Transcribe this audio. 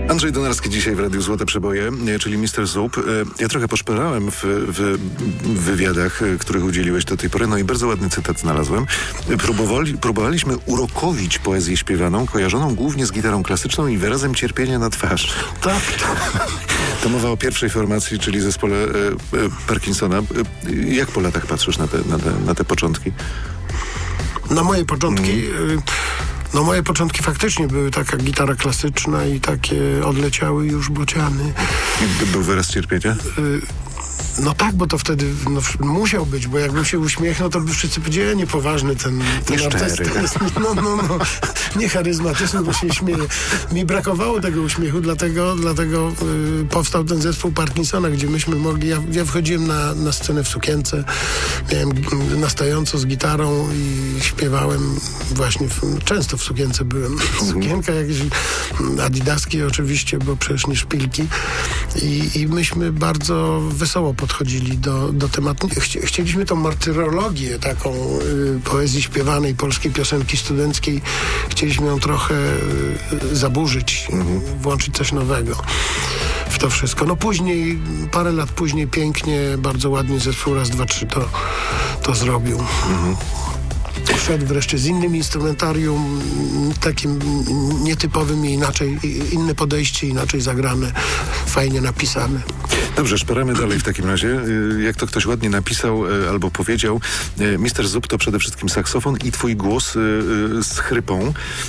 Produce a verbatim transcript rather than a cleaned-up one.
Andrzej Donarski dzisiaj w Radiu Złote Przeboje, czyli mister Zup. Ja trochę poszperałem w, w, w wywiadach, których udzieliłeś do tej pory, no i bardzo ładny cytat znalazłem. Próbowali, próbowaliśmy urokowić poezję śpiewaną, kojarzoną głównie z gitarą klasyczną i wyrazem cierpienia na twarz. Tak. To mowa o pierwszej formacji, czyli zespole e, e, Parkinsona. E, jak po latach patrzysz na te, na te, na te początki? Na moje początki... Mm. No moje początki faktycznie były taka gitara klasyczna i takie odleciały już bociany. Był wyraz cierpienia? Y- No tak, bo to wtedy no, musiał być, bo jakbym się uśmiechnął, to by wszyscy powiedzieli, niepoważny ten, ten artysta jest. No, no, no, nie charyzmatyczny, bo się śmieje. Mi brakowało tego uśmiechu, dlatego, dlatego y, powstał ten zespół Parkinsona, gdzie myśmy mogli, ja, ja wchodziłem na, na scenę w sukience, miałem na stojąco z gitarą i śpiewałem właśnie, w, często w sukience byłem. Sukienka jakieś adidaski oczywiście, bo przecież nie szpilki. I, i myśmy bardzo wesoło podchodzili do, do tematu. Chci, chcieliśmy tą martyrologię taką y, poezji śpiewanej, polskiej piosenki studenckiej, chcieliśmy ją trochę y, zaburzyć, mhm. włączyć coś nowego w to wszystko. No później, parę lat później pięknie, bardzo ładnie zespół Raz, Dwa, Trzy to, to zrobił. Mhm. Wszedł wreszcie z innym instrumentarium, takim nietypowym i inaczej, inne podejście, inaczej zagrane, fajnie napisane. Dobrze, szperamy dalej w takim razie. Jak to ktoś ładnie napisał albo powiedział, mister Zup to przede wszystkim saksofon i twój głos z chrypą.